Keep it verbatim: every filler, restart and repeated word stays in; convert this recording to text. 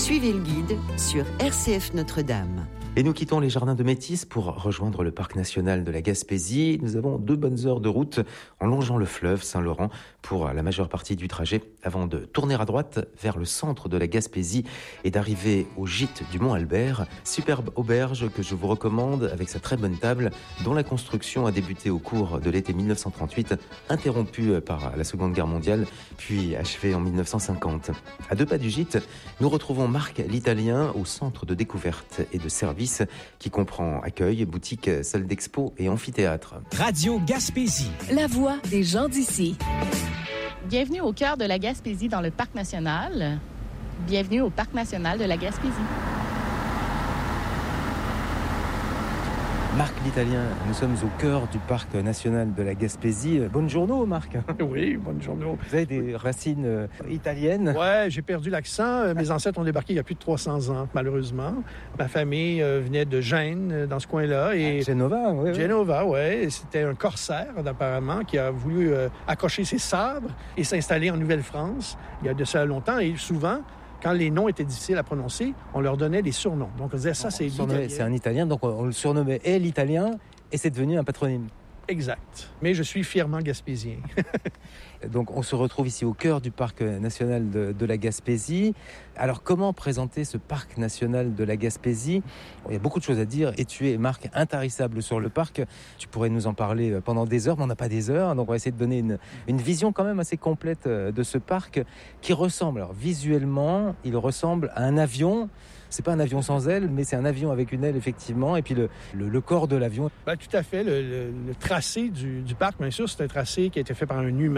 Suivez le guide sur R C F Notre-Dame. Et nous quittons les jardins de Métis pour rejoindre le parc national de la Gaspésie. Nous avons deux bonnes heures de route en longeant le fleuve Saint-Laurent pour la majeure partie du trajet avant de tourner à droite vers le centre de la Gaspésie et d'arriver au gîte du Mont-Albert. Superbe auberge que je vous recommande avec sa très bonne table dont la construction a débuté au cours de l'été mille neuf cent trente-huit, interrompue par la Seconde Guerre mondiale, puis achevée en mille neuf cent cinquante. À deux pas du gîte, nous retrouvons Marc l'Italien au centre de découverte et de service qui comprend accueil, boutique, salle d'expo et amphithéâtre. Radio Gaspésie. La voix des gens d'ici. Bienvenue au cœur de la Gaspésie dans le Parc national. Bienvenue au Parc national de la Gaspésie. Marc l'Italien, nous sommes au cœur du Parc national de la Gaspésie. Buongiorno Marc. Oui, buongiorno. Vous avez des racines euh, italiennes? Ouais, j'ai perdu l'accent. Mes ancêtres ont débarqué il y a plus de trois cents ans, malheureusement. Ma famille euh, venait de Gênes, dans ce coin-là. Et ah, Genova, oui. Genova, oui. C'était un corsaire, apparemment, qui a voulu euh, accrocher ses sabres et s'installer en Nouvelle-France il y a de ça longtemps. Et souvent, quand les noms étaient difficiles à prononcer, on leur donnait des surnoms. Donc, on disait, ça, c'est l'italien. C'est un Italien, donc on le surnommait et l'Italien, et c'est devenu un patronyme. Exact. Mais je suis fièrement gaspésien. Donc, on se retrouve ici au cœur du Parc national de, de la Gaspésie. Alors, comment présenter ce Parc national de la Gaspésie? Il y a beaucoup de choses à dire et tu es, Marc, intarissable sur le parc. Tu pourrais nous en parler pendant des heures, mais on n'a pas des heures. Donc, on va essayer de donner une, une vision quand même assez complète de ce parc qui ressemble, alors visuellement, il ressemble à un avion. C'est pas un avion sans aile, mais c'est un avion avec une aile, effectivement. Et puis le, le, le corps de l'avion. Ben, tout à fait. Le, le, le tracé du, du parc, bien sûr, c'est un tracé qui a été fait par un humain.